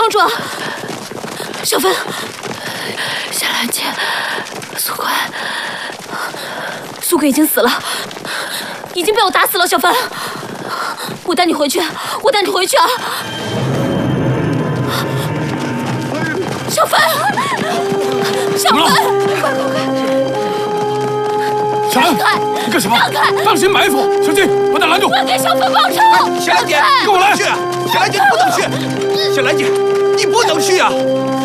撑住啊！小芬，夏兰姐，苏贵，苏贵已经死了，已经被我打死了。小芬，我带你回去，我带你回去啊！小芬，小芬，快！ 小兰，你干什么？ 让开！ 当心埋伏！小金，把他拦住！ 我给小芬报仇！ 小兰姐， 跟我来！ 小兰姐，你不能去！小兰姐，你不能去啊！